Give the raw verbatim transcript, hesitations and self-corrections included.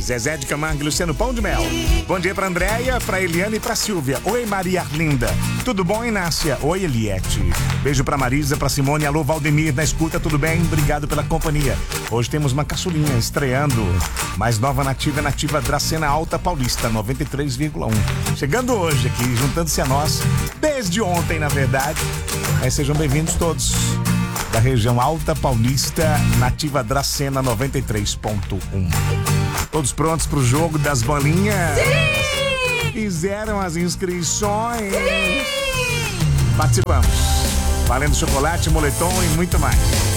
Zezé de Camargo e Luciano Pão de Mel. Bom dia pra Andréia, pra Eliane e pra Silvia. Oi, Maria Arlinda. Tudo bom, Inácia? Oi, Eliette. Beijo pra Marisa, pra Simone. Alô, Valdemir, na escuta, tudo bem? Obrigado pela companhia. Hoje temos uma caçulinha estreando. Mais nova nativa, nativa Dracena Alta Paulista, noventa e três vírgula um. Chegando hoje aqui, juntando-se a nós, desde ontem, na verdade. Aí sejam bem-vindos todos. Da região Alta Paulista, nativa Dracena noventa e três ponto um. Todos prontos pro jogo das bolinhas? Sim! Fizeram as inscrições? Sim! Participamos. Valendo chocolate, moletom e muito mais.